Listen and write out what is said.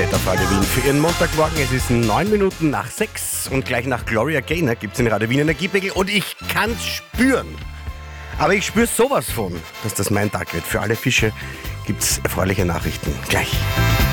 Täterfrage Wien für Ihren Montagmorgen. Es ist 9 Minuten nach 6 und gleich nach Gloria Gaynor gibt es den Radio Wien Energiepegel und ich kann's spüren. Aber ich spüre sowas von, dass das mein Tag wird. Für alle Fische gibt's erfreuliche Nachrichten. Gleich.